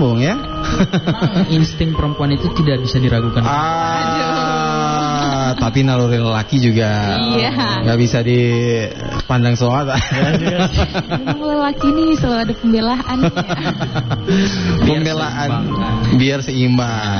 nyambung ya. Insting perempuan itu tidak bisa diragukan. Tapi naluri lelaki juga nggak bisa dipandang semata. Lelaki ini selalu ada pembelaan. Pembelaan biar seimbang.